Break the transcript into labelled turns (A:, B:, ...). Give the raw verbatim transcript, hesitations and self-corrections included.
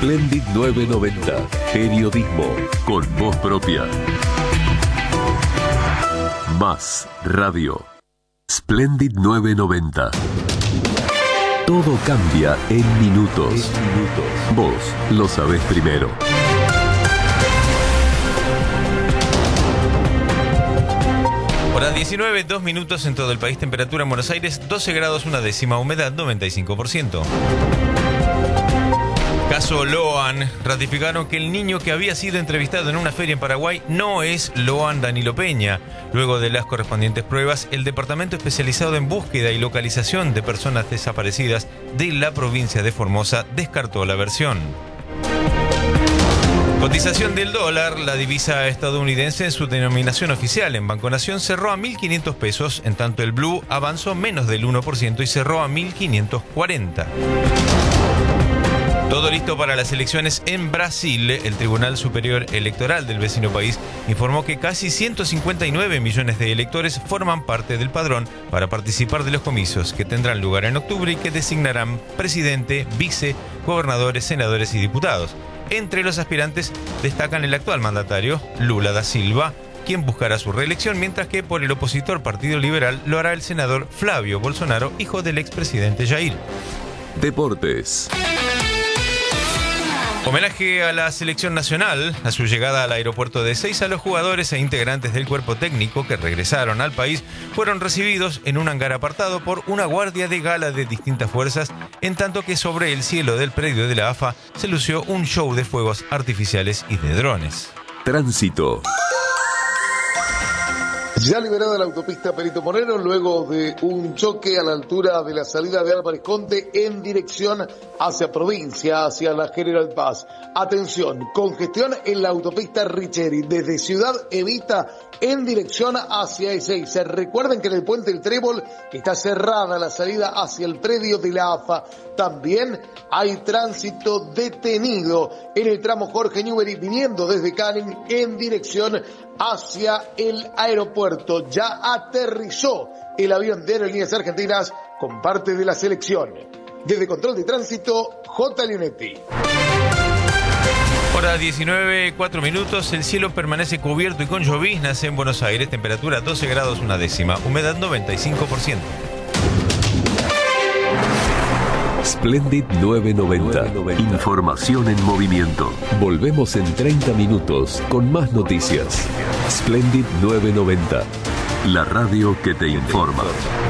A: Splendid novecientos noventa. Periodismo con voz propia. Más radio. Splendid novecientos noventa. Todo cambia en minutos. En minutos. Vos lo sabés primero.
B: Hora diecinueve, dos minutos en todo el país. Temperatura en Buenos Aires, doce grados, una décima. Humedad, noventa y cinco por ciento. Caso Loan. Ratificaron que el niño que había sido entrevistado en una feria en Paraguay no es Loan Danilo Peña. Luego de las correspondientes pruebas, el Departamento Especializado en Búsqueda y Localización de Personas Desaparecidas de la provincia de Formosa descartó la versión. Cotización del dólar. La divisa estadounidense en su denominación oficial en Banco Nación cerró a mil quinientos pesos, en tanto el blue avanzó menos del uno por ciento y cerró a mil quinientos cuarenta. Todo listo para las elecciones en Brasil. El Tribunal Superior Electoral del vecino país informó que casi ciento cincuenta y nueve millones de electores forman parte del padrón para participar de los comicios que tendrán lugar en octubre y que designarán presidente, vice, gobernadores, senadores y diputados. Entre los aspirantes destacan el actual mandatario, Lula da Silva, quien buscará su reelección, mientras que por el opositor Partido Liberal lo hará el senador Flavio Bolsonaro, hijo del expresidente Jair.
A: Deportes.
B: Homenaje a la selección nacional. A su llegada al aeropuerto de Ezeiza, los jugadores e integrantes del cuerpo técnico que regresaron al país fueron recibidos en un hangar apartado por una guardia de gala de distintas fuerzas, en tanto que sobre el cielo del predio de la A F A se lució un show de fuegos artificiales y de drones.
A: Tránsito.
C: Ya liberada la autopista Perito Moreno luego de un choque a la altura de la salida de Álvarez Conte en dirección hacia provincia, hacia la General Paz. Atención, congestión en la autopista Richeri desde Ciudad Evita en dirección hacia Ezeiza. Recuerden que en el puente El Trébol está cerrada la salida hacia el predio de la A F A. También hay tránsito detenido en el tramo Jorge Newbery viniendo desde Canning en dirección hacia el aeropuerto. Ya aterrizó el avión de Aerolíneas Argentinas con parte de la selección. Desde Control de Tránsito, J. Leonetti.
B: Hora diecinueve, cuatro minutos. El cielo permanece cubierto y con lloviznas en Buenos Aires. Temperatura doce grados, una décima. Humedad noventa y cinco por ciento.
A: Splendid novecientos noventa. Información en movimiento. Volvemos en treinta minutos con más noticias. Splendid novecientos noventa. La radio que te informa.